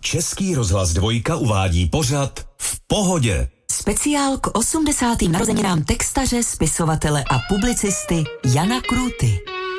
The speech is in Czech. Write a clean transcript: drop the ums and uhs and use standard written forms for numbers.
Český rozhlas 2 uvádí pořad V pohodě. Speciál k 80. narozeninám textaře, spisovatele a publicisty Jana Krůty.